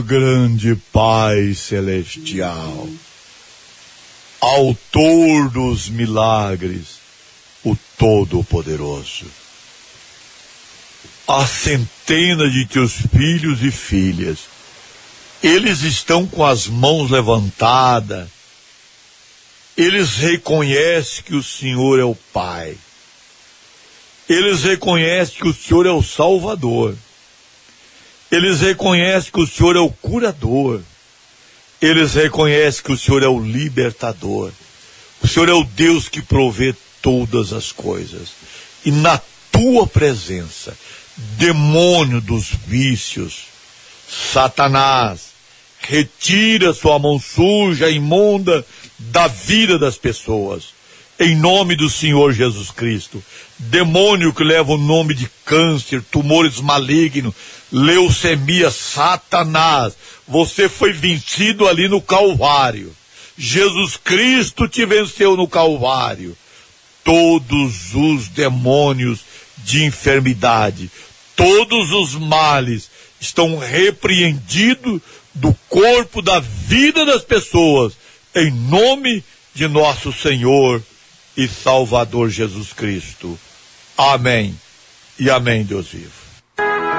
Grande Pai Celestial, Autor dos milagres, o Todo-Poderoso, há centenas de teus filhos e filhas, eles estão com as mãos levantadas, eles reconhecem que o Senhor é o Pai, eles reconhecem que o Senhor é o Salvador, eles reconhecem que o Senhor é o curador, eles reconhecem que o Senhor é o libertador, o Senhor é o Deus que provê todas as coisas, e na tua presença, demônio dos vícios, Satanás, retira sua mão suja, imunda, da vida das pessoas, em nome do Senhor Jesus Cristo. Demônio que leva o nome de câncer, tumores malignos, leucemia, Satanás, você foi vencido ali no Calvário. Jesus Cristo te venceu no Calvário. Todos os demônios de enfermidade, todos os males estão repreendidos do corpo, da vida das pessoas, em nome de nosso Senhor e Salvador Jesus Cristo. Amém e amém, Deus vivo.